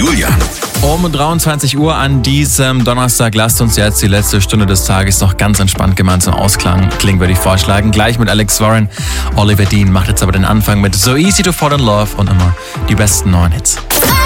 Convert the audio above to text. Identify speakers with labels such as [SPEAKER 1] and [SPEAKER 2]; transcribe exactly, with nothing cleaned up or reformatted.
[SPEAKER 1] Julian.
[SPEAKER 2] Um dreiundzwanzig Uhr an diesem Donnerstag lasst uns jetzt die letzte Stunde des Tages noch ganz entspannt gemeinsam ausklang. Klingen würde ich vorschlagen. Gleich mit Alex Warren. Oliver Dean macht jetzt aber den Anfang mit So Easy to Fall in Love und immer die besten neuen Hits.